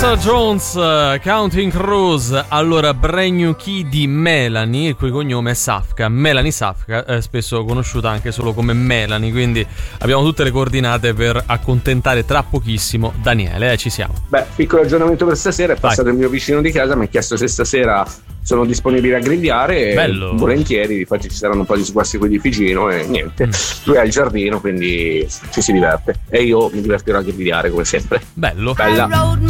Vanessa Jones, Counting Crows. Allora, brand new key di Melanie, il cui cognome è Safka. Melanie Safka, spesso conosciuta anche solo come Melanie. Quindi abbiamo tutte le coordinate per accontentare tra pochissimo Daniele. Ci siamo. Beh, piccolo aggiornamento per stasera. È passato il mio vicino di casa, mi ha chiesto se stasera sono disponibili a grigliare. Bello. Volentieri, infatti ci saranno un po' di sguassi qui di vicino e niente. Lui ha il giardino, quindi ci si diverte e io mi divertirò a grigliare come sempre. Bello. Bella.